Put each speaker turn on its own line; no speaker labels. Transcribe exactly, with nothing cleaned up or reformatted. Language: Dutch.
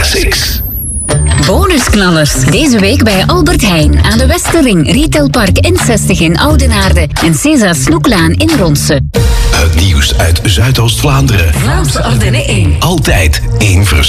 Classics.
Bonusknallers. Deze week bij Albert Heijn aan de Westerring, Retailpark N zestig in Oudenaarde en César Snoeklaan in Ronsen.
Het nieuws uit Zuidoost-Vlaanderen.
Vlaamse Ardennen één.
Altijd één vers.